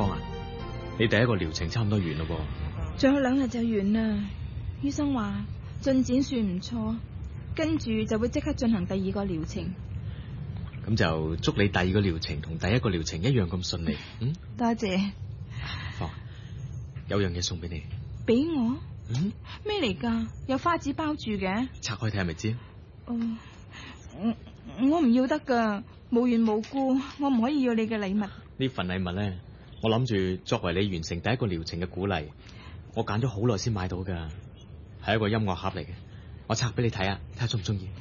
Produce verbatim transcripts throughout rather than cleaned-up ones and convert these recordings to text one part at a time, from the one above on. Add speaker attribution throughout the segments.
Speaker 1: 芳啊，你第一個療程差唔多完咯噃，
Speaker 2: 仲有兩日就完啦。醫生話進展算唔錯，跟住就會即刻進行第二個療程。
Speaker 1: 咁就祝你第二個療程同第一個療程一樣咁順利。嗯，
Speaker 2: 多謝。
Speaker 1: 芳，有樣嘢送俾你。
Speaker 2: 俾我？
Speaker 1: 嗯，
Speaker 2: 咩嚟噶？有花紙包住嘅。
Speaker 1: 拆開睇下咪知。
Speaker 2: 哦，我我唔要得噶，無緣無故，我唔可以要你嘅禮物。
Speaker 1: 呢份禮物咧，我諗住作為你完成第一個療程嘅鼓勵，我揀咗好耐先買到噶，係一個音樂盒嚟嘅，我拆俾你睇下，睇下中唔中意。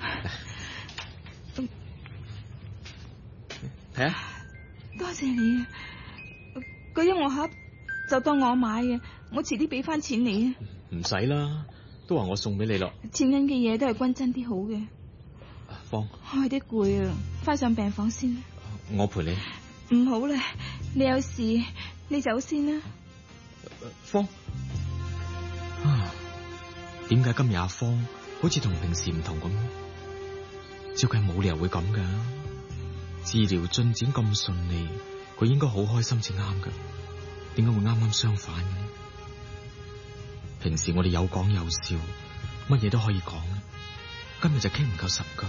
Speaker 1: 睇下。
Speaker 2: 多謝你啊！個音樂盒就當我買嘅，我遲啲俾翻錢你啊。
Speaker 1: 唔使啦，都話我送俾你咯。
Speaker 2: 錢銀嘅嘢都係均真啲好嘅。
Speaker 1: 芳，
Speaker 2: 我有啲攰啊，翻上病房先。
Speaker 1: 我陪你。
Speaker 2: 唔好啦，你有事你走先啦。
Speaker 1: 芳，啊，點解今日阿芳好似同平時唔同咁？照計冇理由會咁噶，治療進展咁順利，佢應該好開心先啱噶，點解會啱啱相反嘅？平時我哋有講有笑，乜嘢都可以講，今日就傾唔夠十句。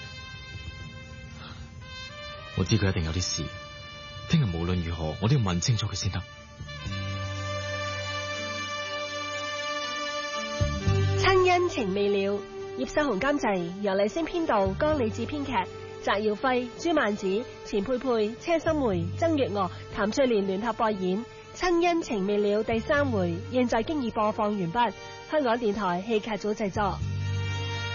Speaker 1: 我知佢一定有啲事，聽日無論如何我都要問清楚佢先得。
Speaker 3: 親恩情未了，葉秀紅監製，由麗聲編導，江李治編劇，翟耀輝、朱曼子、錢佩佩、車心梅、曾月娥、譚翠蓮聯合播演。親恩情未了第三回現在經已播放完畢，香港電台戲劇組製作。